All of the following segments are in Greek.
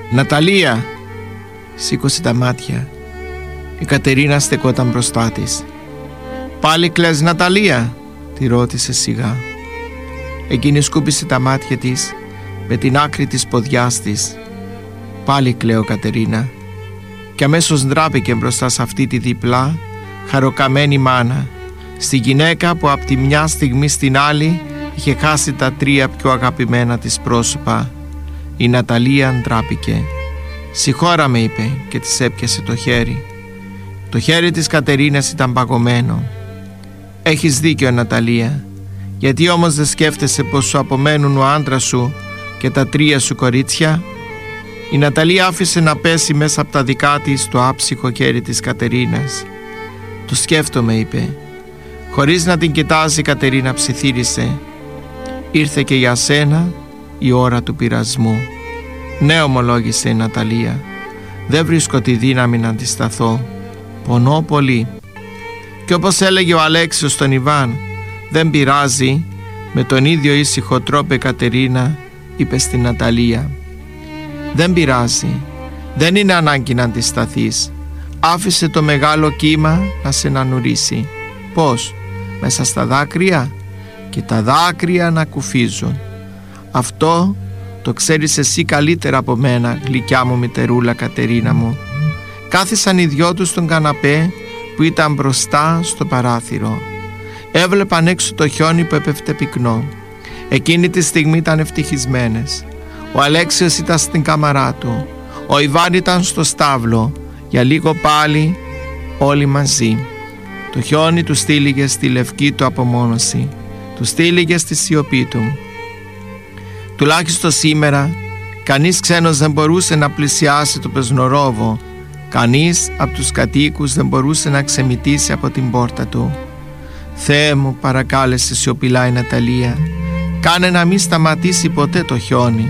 «Ναταλία!» Σήκωσε τα μάτια. Η Κατερίνα στεκόταν μπροστά της. «Πάλι κλαις, Ναταλία?» τη ρώτησε σιγά. Εκείνη σκούπισε τα μάτια της με την άκρη της ποδιάς της. «Πάλι κλαίω, Κατερίνα». Και αμέσως ντράπηκε μπροστά σε αυτή τη διπλά χαροκαμένη μάνα, στη γυναίκα που από τη μια στιγμή στην άλλη είχε χάσει τα τρία πιο αγαπημένα της πρόσωπα. Η Ναταλία ντράπηκε. «Συγχώρα με», είπε και της έπιασε το χέρι. Το χέρι της Κατερίνας ήταν παγωμένο. «Έχεις δίκιο, Ναταλία. Γιατί όμως δεν σκέφτεσαι πως σου απομένουν ο άντρας σου και τα τρία σου κορίτσια?» Η Ναταλία άφησε να πέσει μέσα από τα δικά της το άψυχο χέρι της Κατερίνας. «Το σκέφτομαι», είπε. Χωρίς να την κοιτάζει, η Κατερίνα ψιθύρισε. «Ήρθε και για σένα η ώρα του πειρασμού». «Ναι», ομολόγησε η Ναταλία. «Δεν βρίσκω τη δύναμη να αντισταθώ. Πονώ πολύ». Και όπως έλεγε ο Αλέξιος στον Ιβάν, «Δεν πειράζει», με τον ίδιο ήσυχο τρόπο η Κατερίνα είπε στην Ναταλία, «Δεν πειράζει. Δεν είναι ανάγκη να αντισταθείς. Άφησε το μεγάλο κύμα να σε νανουρίσει». «Πώς? Μέσα στα δάκρυα?» «Και τα δάκρυα να κουφίζουν». «Αυτό το ξέρεις εσύ καλύτερα από μένα, γλυκιά μου μητερούλα Κατερίνα μου». Κάθισαν οι δυο τους στον καναπέ που ήταν μπροστά στο παράθυρο. Έβλεπαν έξω το χιόνι που έπεφτε πυκνό. Εκείνη τη στιγμή ήταν ευτυχισμένες. Ο Αλέξιος ήταν στην κάμαρά του. Ο Ιβάν ήταν στο στάβλο. Για λίγο πάλι όλοι μαζί. Το χιόνι του στείλιγε στη λευκή του απομόνωση. Του στείλιγε στη σιωπή του. Τουλάχιστον σήμερα κανείς ξένος δεν μπορούσε να πλησιάσει το πεσνορόβο. Κανείς από τους κατοίκους δεν μπορούσε να ξεμητήσει από την πόρτα του. «Θεέ μου», παρακάλεσε σιωπηλά η Ναταλία, «κάνε να μην σταματήσει ποτέ το χιόνι».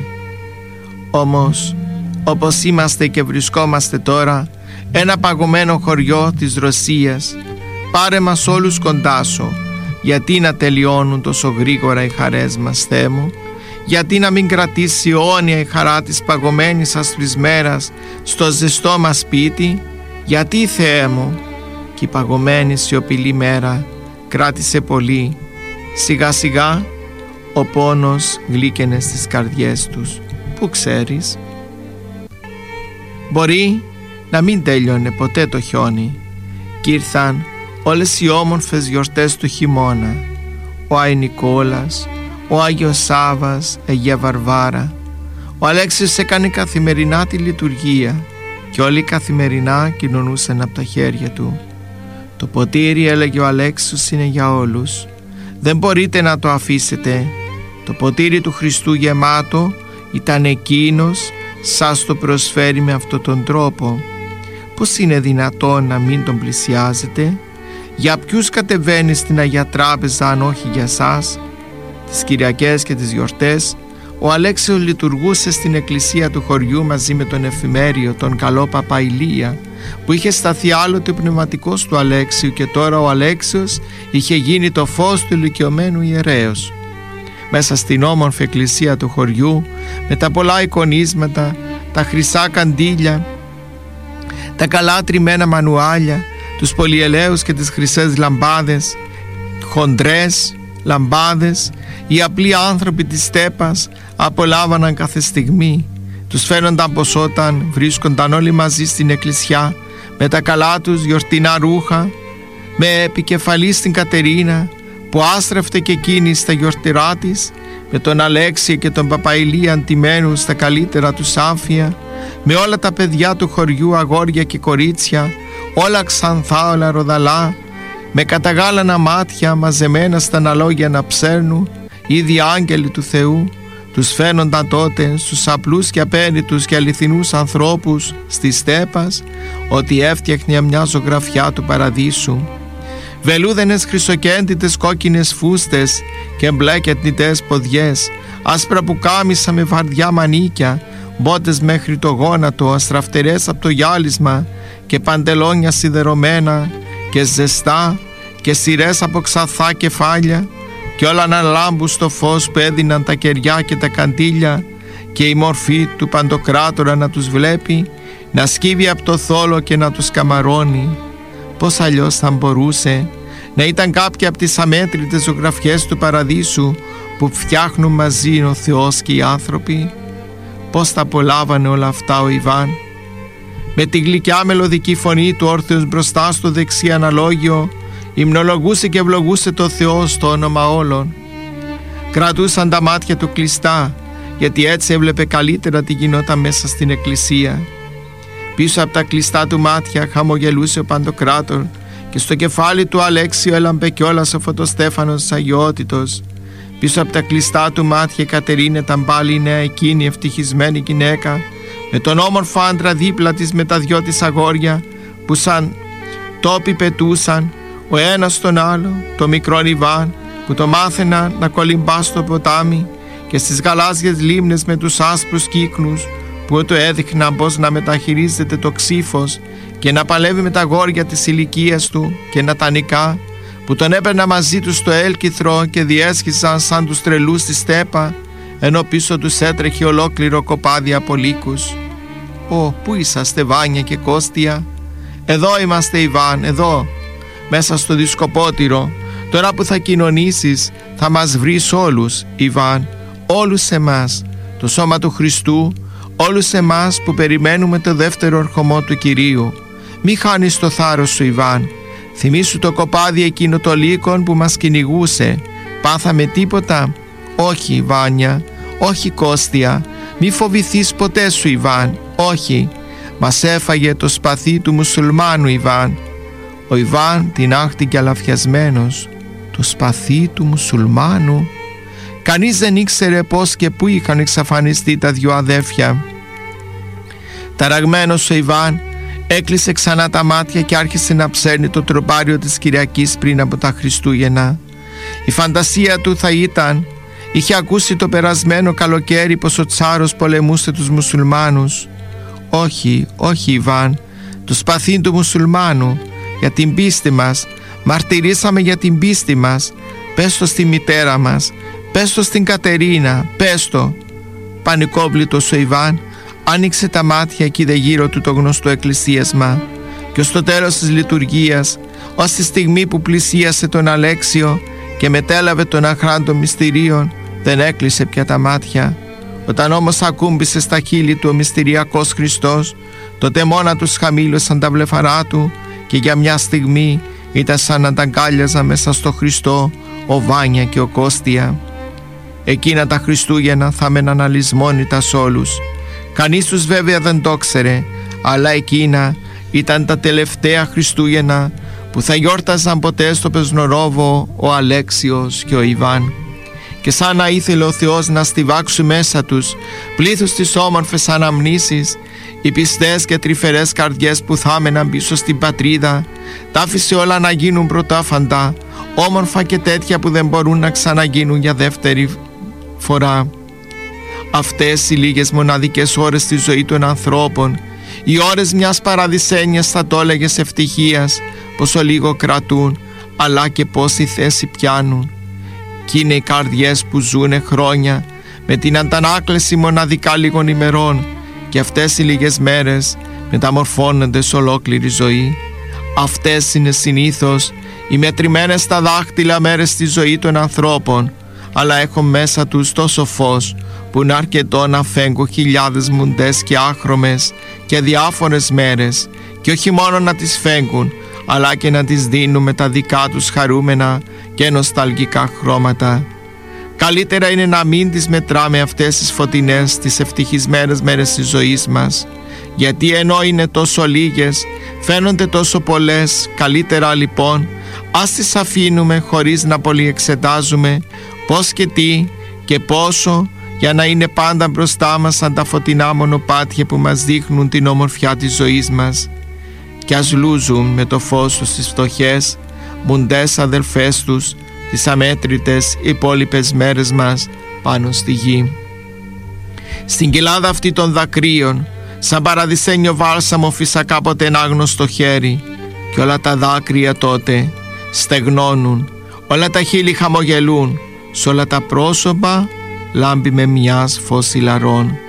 Όμως, όπως είμαστε και βρισκόμαστε τώρα, ένα παγωμένο χωριό της Ρωσίας, πάρε μας όλους κοντά σου. Γιατί να τελειώνουν τόσο γρήγορα οι χαρές μας, Θεέ μου? Γιατί να μην κρατήσει αιώνια η χαρά της παγωμένης άσπρης μέρας στο ζεστό μας σπίτι? Γιατί, Θεέ μου? Και η παγωμένη σιωπηλή μέρα κράτησε πολύ. Σιγά σιγά ο πόνος γλύκαινε στις καρδιές τους. Πού ξέρεις? Μπορεί να μην τέλειωνε ποτέ το χιόνι. Κι ήρθαν όλες οι όμορφες γιορτές του χειμώνα. Ο Άι Νικόλας, ο Άγιος Σάββας, Αγία Βαρβάρα. Ο Αλέξιος έκανε καθημερινά τη λειτουργία και όλοι καθημερινά κοινωνούσαν από τα χέρια του. Το ποτήρι, έλεγε ο Αλέξιος, είναι για όλους. Δεν μπορείτε να το αφήσετε. Το ποτήρι του Χριστού γεμάτο ήταν εκείνος, σας το προσφέρει με αυτόν τον τρόπο. Πώς είναι δυνατόν να μην τον πλησιάζετε? Για ποιους κατεβαίνει στην Αγία Τράπεζα αν όχι για σας? Τις Κυριακές και τις γιορτές ο Αλέξιος λειτουργούσε στην εκκλησία του χωριού μαζί με τον εφημέριο, τον καλό Παπά Ηλία, που είχε σταθεί άλλοτε ο πνευματικός του Αλέξιου, και τώρα ο Αλέξιος είχε γίνει το φως του ηλικιωμένου ιερέως. Μέσα στην όμορφη εκκλησία του χωριού, με τα πολλά εικονίσματα, τα χρυσά καντήλια, τα καλά τριμμένα μανουάλια, τους πολυελαίους και τις χρυσές λαμπάδες, χοντρές λαμπάδες, οι απλοί άνθρωποι της στέπας απολάβαναν κάθε στιγμή. Τους φαίνονταν πως όταν βρίσκονταν όλοι μαζί στην εκκλησιά με τα καλά τους γιορτινά ρούχα, με επικεφαλή στην Κατερίνα που άστρεφτε και εκείνη στα γιορτηρά της, με τον Αλέξη και τον Παπαηλία αντιμένους στα καλύτερα τους άφια, με όλα τα παιδιά του χωριού, αγόρια και κορίτσια, όλα ξανθά, όλα ροδαλά, με καταγάλανα μάτια μαζεμένα στα αναλόγια να ψέρνουν, ήδη άγγελοι του Θεού. Τους φαίνονταν τότε στους απλούς και απέριτους και αληθινούς ανθρώπους στις στέπας ότι έφτιαχνε μια ζωγραφιά του παραδείσου. Βελούδενες χρυσοκέντητες κόκκινες φούστες και μπλεκετνητές ποδιές, άσπρα πουκάμισα με βαρδιά μανίκια, μπότες μέχρι το γόνατο, αστραφτερές από το γυάλισμα και παντελόνια σιδερωμένα και ζεστά και σειρές από ξαθά κεφάλια, και όλα να λάμπουν στο φως που έδιναν τα κεριά και τα καντήλια, και η μορφή του Παντοκράτορα να τους βλέπει, να σκύβει από το θόλο και να τους καμαρώνει. Πώς αλλιώς θα μπορούσε να ήταν κάποια από τις αμέτρητες ζωγραφιές του παραδείσου που φτιάχνουν μαζί ο Θεός και οι άνθρωποι? Πώς τα απολάβανε όλα αυτά ο Ιβάν? Με τη γλυκιά μελωδική φωνή του όρθιος μπροστά στο δεξί αναλόγιο υμνολογούσε και ευλογούσε το Θεό στο όνομα όλων. Κρατούσαν τα μάτια του κλειστά, γιατί έτσι έβλεπε καλύτερα τι γινόταν μέσα στην εκκλησία. Πίσω από τα κλειστά του μάτια χαμογελούσε ο Παντοκράτορ και στο κεφάλι του Αλέξιο έλαμπε κιόλας ο Φωτοστέφανος αγιότητος. Πίσω από τα κλειστά του μάτια η Κατερίνα ήταν πάλι η νέα εκείνη ευτυχισμένη γυναίκα, με τον όμορφο άντρα δίπλα της με τα δυο της αγόρια που σαν τόποι πετούσαν ο ένας στον άλλο, το μικρό Ιβάν που το μάθαινα να κολυμπά στο ποτάμι και στις γαλάζιες λίμνες με τους άσπρους κύκνους που του έδειχναν πως να μεταχειρίζεται το ξύφος και να παλεύει με τα αγόρια της ηλικίας του και να τα νικά, που τον έπαιρνα μαζί του στο έλκυθρο και διέσχιζαν σαν τους τρελούς στη στέπα, ενώ πίσω τους έτρεχε ολόκληρο κοπάδι από λύκους. «Ω, πού είσαστε Βάνια και Κώστια?» «Εδώ είμαστε Ιβάν, εδώ, μέσα στο δισκοπότηρο. Τώρα που θα κοινωνήσεις θα μας βρεις όλους, Ιβάν, όλους εμάς, το σώμα του Χριστού, όλους εμάς που περιμένουμε το δεύτερο ερχομό του Κυρίου. Μη χάνεις το θάρρος σου, Ιβάν. Θυμήσου το κοπάδι εκείνο το λύκων που μας κυνηγούσε. Πάθαμε τίποτα?» «Όχι, Βάνια, όχι Κώστια, μη φοβηθείς ποτέ σου, Ιβάν, όχι. Μας έφαγε το σπαθί του μουσουλμάνου, Ιβάν». Ο Ιβάν τινάχτηκε αλαφιασμένος. Το σπαθί του μουσουλμάνου? Κανείς δεν ήξερε πώς και πού είχαν εξαφανιστεί τα δυο αδέρφια. Ταραγμένος ο Ιβάν έκλεισε ξανά τα μάτια και άρχισε να ψέρνει το τροπάριο της Κυριακής πριν από τα Χριστούγεννα. Η φαντασία του θα ήταν, είχε ακούσει το περασμένο καλοκαίρι πως ο Τσάρος πολεμούσε τους μουσουλμάνους. «Όχι, όχι Ιβάν, το σπαθί του μουσουλμάνου, για την πίστη μας, μαρτυρήσαμε για την πίστη μας. Πες το στη μητέρα μας, πες το στην Κατερίνα, πες το». Πανικόβλητος ο Ιβάν άνοιξε τα μάτια εκεί δε γύρω του το γνωστό εκκλησίασμα και στο τέλος της λειτουργίας, ως τη στιγμή που πλησίασε τον Αλέξιο και μετέλαβε τον αχράν των μυστηρίων, δεν έκλεισε πια τα μάτια. Όταν όμως ακούμπησε στα χείλη του ο μυστηριακός Χριστός, τότε μόνα τους χαμήλωσαν τα βλεφαρά του και για μια στιγμή ήταν σαν να τα αγκάλιαζαν μέσα στο Χριστό ο Βάνια και ο Κώστια. Εκείνα τα Χριστούγεννα θα μέναν αλυσμόνητα σ' όλους. Κανείς τους βέβαια δεν το ξέρε, αλλά εκείνα ήταν τα τελευταία Χριστούγεννα που θα γιόρταζαν ποτέ στο Πεσνορόβο ο Αλέξιος και ο Ιβάν. Και σαν να ήθελε ο Θεός να στιβάξουν μέσα τους πλήθους τις όμορφες αναμνήσεις, οι πιστές και τρυφερές καρδιές που θα έμεναν πίσω στην πατρίδα, τα άφησε όλα να γίνουν πρωτάφαντα, όμορφα και τέτοια που δεν μπορούν να ξαναγίνουν για δεύτερη φορά. Αυτές οι λίγες μοναδικές ώρες στη ζωή των ανθρώπων, οι ώρες μιας παραδεισένιας θα το έλεγες ευτυχίας, πόσο λίγο κρατούν, αλλά και πόση θέση πιάνουν. Κι είναι οι καρδιές που ζουνε χρόνια με την αντανάκλαση μοναδικά λίγων ημερών, και αυτές οι λίγες μέρες μεταμορφώνονται σε ολόκληρη ζωή. Αυτές είναι συνήθως οι μετρημένες στα δάχτυλα μέρες στη ζωή των ανθρώπων, αλλά έχουν μέσα τους τόσο φως που είναι αρκετό να φέγγουν χιλιάδες μουντές και άχρωμες και διάφορες μέρες, και όχι μόνο να τις φέγγουν, αλλά και να τις δίνουν με τα δικά τους χαρούμενα και νοσταλγικά χρώματα. Καλύτερα είναι να μην τις μετράμε αυτές τις φωτεινές, τις ευτυχισμένες μέρες της ζωής μας, γιατί ενώ είναι τόσο λίγες, φαίνονται τόσο πολλές. Καλύτερα λοιπόν ας τις αφήνουμε χωρίς να πολύ εξετάζουμε πώς και τι και πόσο, για να είναι πάντα μπροστά μας σαν τα φωτεινά μονοπάτια που μας δείχνουν την ομορφιά της ζωής μας. Κι ας λούζουν με το φως τους τις φτωχές, μουντές αδελφές τους, τις αμέτρητες υπόλοιπες μέρες μας πάνω στη γη. Στην κοιλάδα αυτή των δακρύων, σαν παραδεισένιο βάλσαμο φύσα κάποτε ένα άγνωστο χέρι, και όλα τα δάκρυα τότε στεγνώνουν, όλα τα χείλη χαμογελούν, σ' όλα τα πρόσωπα λάμπει με μιας φως ηλαρών.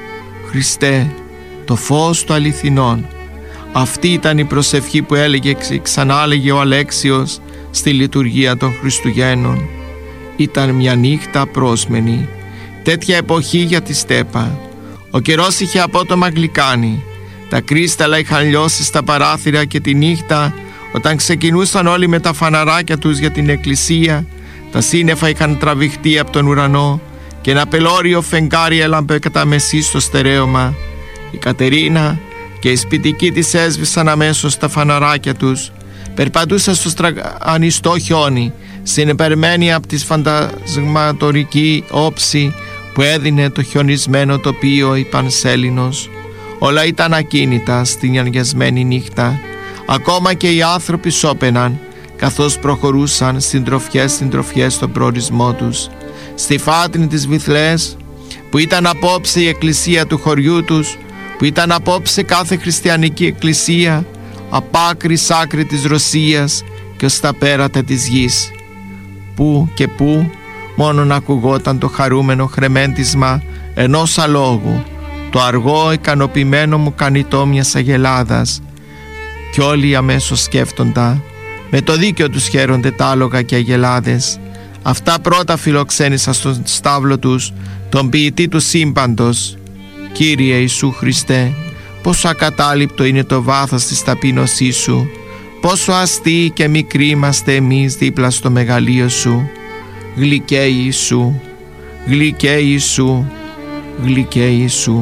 Χριστέ, το φως του αληθινών. Αυτή ήταν η προσευχή που έλεγε και ξανάλεγε ο Αλέξιος στη λειτουργία των Χριστουγέννων. Ήταν μια νύχτα απρόσμενη, τέτοια εποχή για τη στέπα. Ο καιρός είχε απότομα γλυκάνει. Τα κρίσταλα είχαν λιώσει στα παράθυρα και τη νύχτα, όταν ξεκινούσαν όλοι με τα φαναράκια τους για την εκκλησία, τα σύννεφα είχαν τραβηχτεί από τον ουρανό και ένα πελώριο φεγγάρι έλαμπε κατά μεσή στο στερέωμα. Η Κατερίνα και οι σπιτικοί της έσβησαν αμέσως τα φαναράκια τους. Περπατούσαν στο ανιστό χιόνι, συνεπερμένη από τη φαντασματορική όψη που έδινε το χιονισμένο τοπίο η Πανσέλινος. Όλα ήταν ακίνητα στην αγιασμένη νύχτα. Ακόμα και οι άνθρωποι σώπαιναν καθώς προχωρούσαν συντροφιές στον προορισμό τους. Στη φάτνη της Βυθλές, που ήταν απόψε η εκκλησία του χωριού τους, που ήταν απόψε κάθε χριστιανική εκκλησία, απ' άκρη σ' άκρη της Ρωσίας και ως τα πέρατα της γης. Πού και πού μόνον ακουγόταν το χαρούμενο χρεμέντισμα ενός αλόγου, το αργό ικανοποιημένο μου κανητό μιας αγελάδας, κι όλοι αμέσως σκέφτοντα, με το δίκαιο τους χαίρονται τα άλογα και αγελάδες. Αυτά πρώτα φιλοξένησαν στον στάβλο τους τον ποιητή του σύμπαντος. Κύριε Ιησού Χριστέ, πόσο ακατάληπτο είναι το βάθος της ταπείνωσής σου, πόσο αστείοι και μικροί είμαστε εμείς δίπλα στο μεγαλείο σου. Γλυκέ Ιησού, γλυκέ Ιησού, γλυκέ Ιησού.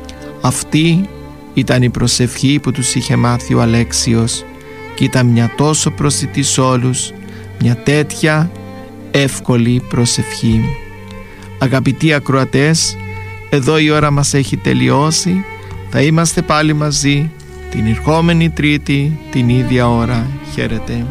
Αυτή ήταν η προσευχή που τους είχε μάθει ο Αλέξιος και ήταν μια τόσο προσιτή σ' όλους, μια τέτοια εύκολη προσευχή. Αγαπητοί ακροατές, εδώ η ώρα μας έχει τελειώσει. Θα είμαστε πάλι μαζί την ερχόμενη Τρίτη την ίδια ώρα. Χαίρετε.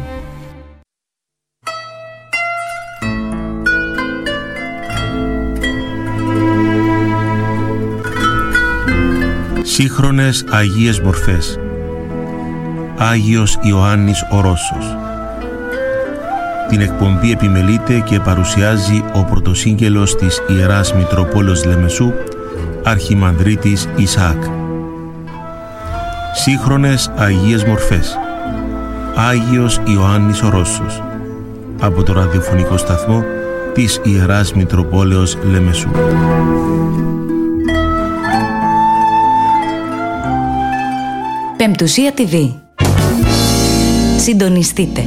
Σύγχρονες Αγίες Μορφές. Άγιος Ιωάννης ο Ρώσος. Την εκπομπή επιμελείται και παρουσιάζει ο πρωτοσύγγελος της Ιεράς Μητροπόλεως Λεμεσού, Αρχιμανδρίτης Ισαάκ. Σύγχρονες Αγίες Μορφές. Άγιος Ιωάννης ο Ρώσος. Από το ραδιοφωνικό σταθμό της Ιεράς Μητροπόλεως Λεμεσού. Πεμπτουσία TV. Συντονιστείτε.